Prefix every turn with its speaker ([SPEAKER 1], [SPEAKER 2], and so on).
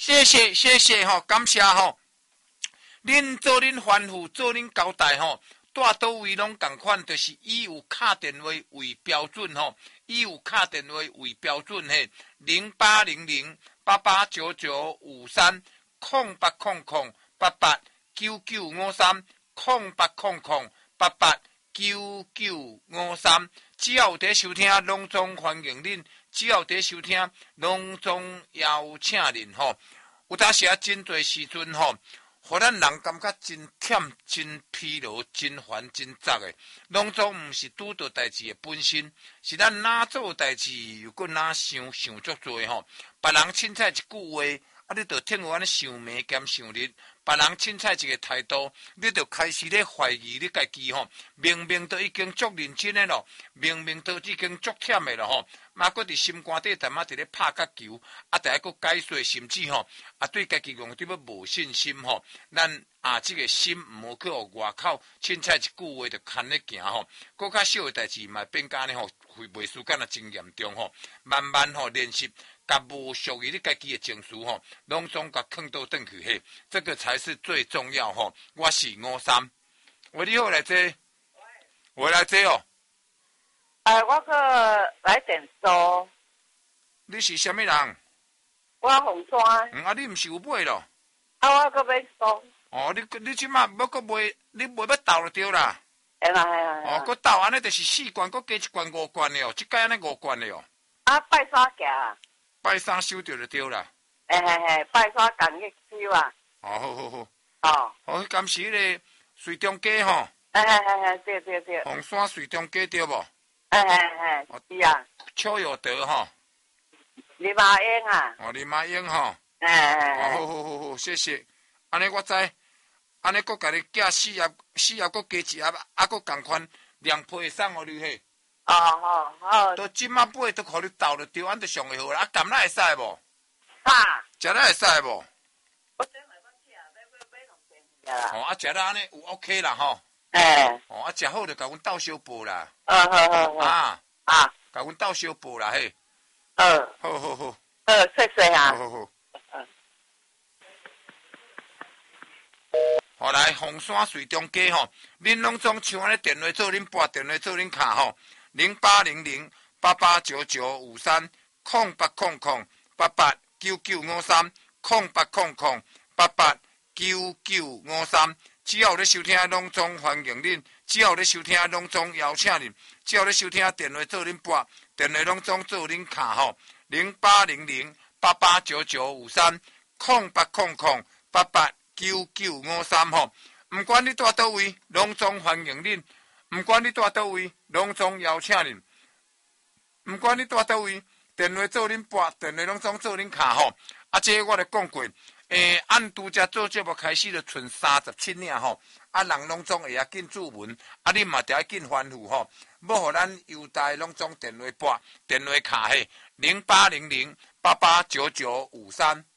[SPEAKER 1] 谢谢吼，感谢吼。恁做恁吩咐，做恁交代吼，带倒位拢共款，就是以有卡电话为标准吼，以有卡电话为标准嘿，0800889953空八空空889953空八空空889953，只要有在收听，拢总欢迎恁；只要有在收听，拢总邀请恁吼。有当时啊，真侪时阵吼。互咱人感觉真忝、真疲劳、真烦、真杂的，拢总毋是拄到代志的本身，是咱哪做代志又搁哪想足多吼。别人凊彩一句话，你就听有安尼想暝兼想日；别人凊彩一个态度，你就开始咧怀疑你家己吼。明明都已经足认真的咯，明明都已经足忝的咯吼，嘛搁伫心肝底淡仔伫咧拍角球，逐个搁解说，甚至吼对家己用对要无信心吼。咱这个心毋好去互外口凊彩一句话就牵咧行吼，搁较小的代志嘛变甲呢吼，袂输干啊真严重吼。慢慢吼练习，甲无属于你家己的情绪吼，拢总甲放倒转去嘿，这个才是最重要吼。我是53，喂，你好来这，我来这哦。
[SPEAKER 2] 我去来电租。
[SPEAKER 1] 你是啥物人？
[SPEAKER 2] 我红山。
[SPEAKER 1] 你毋是有买咯？
[SPEAKER 2] 我搁要租。
[SPEAKER 1] 你即马要搁买，你买要斗就对啦。
[SPEAKER 2] 会啦。
[SPEAKER 1] 搁斗安尼就是4罐，搁加1罐5罐的哦，即摆安尼5罐的哦。
[SPEAKER 2] 拜三行。
[SPEAKER 1] 拜三收着就对啦。
[SPEAKER 2] 拜三共日收啊。
[SPEAKER 1] 好。好，今时迄个水中街吼。
[SPEAKER 2] 对。
[SPEAKER 1] 红山水中街对无？
[SPEAKER 2] 是啊。
[SPEAKER 1] 邱有德吼。
[SPEAKER 2] 林马英啊。
[SPEAKER 1] 林马英吼。好，谢谢。安尼我知，安尼搁甲你寄4盒，搁加1盒，搁共款2批送互你嘿。
[SPEAKER 2] 好。
[SPEAKER 1] 都即马买都互你斗就对，安就上会好啦。甘咱会使无？食咱会使无？
[SPEAKER 2] 我真买我吃，买两瓶啦。
[SPEAKER 1] 食咱安尼有 OK 啦吼。食好就甲阮斗小报啦。
[SPEAKER 2] 好。
[SPEAKER 1] 甲阮斗小报啦嘿。好。
[SPEAKER 2] 谢谢啊。
[SPEAKER 1] 好。好来，红山水中街吼，恁拢总像安尼电话做恁拨，电话做恁卡吼，0800889953空八空空889953空八空空889953，只要有咧收听，拢总欢迎恁；只要有咧收听，拢总邀请恁；只要有咧收听，电话做恁拨，电话拢总做恁卡吼，0800889953空八空空889953吼，毋管你住倒位，拢总欢迎恁；毋管你住倒位，拢总邀请恁；毋管你住倒位，电话做恁拨，电话拢总做恁卡吼。这我咧讲过，按拄则做节目开始就剩37领吼，人拢总会要紧注文，你嘛得要紧吩咐吼，要互咱优待拢总电话拨，电话卡嘿0800889953。